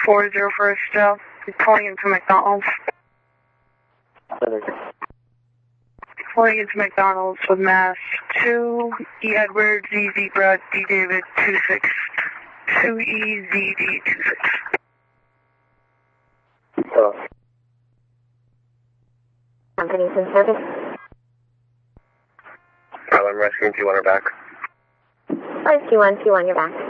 404 Estelle. I'm calling into McDonald's. Calling into McDonald's with Mass 2, E. Edward, Z. Zebra, D. David, 26. 2E, Z. D. 26. Hello. Companies in service. I'm rescuing 2-1 back. Rescue 121, you're back.